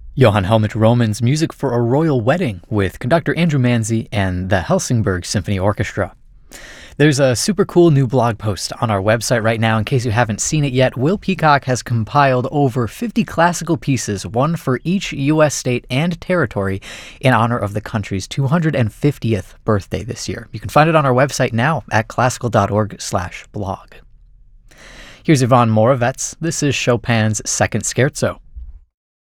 Johann Helmut Roman's Music for a Royal Wedding with conductor Andrew Manzi and the Helsingborg Symphony Orchestra. There's a super cool new blog post on our website right now. In case you haven't seen it yet, Will Peacock has compiled over 50 classical pieces, one for each U.S. state and territory, in honor of the country's 250th birthday this year. You can find it on our website now at classical.org/blog. Here's Ivan Moravets. This is Chopin's Second Scherzo.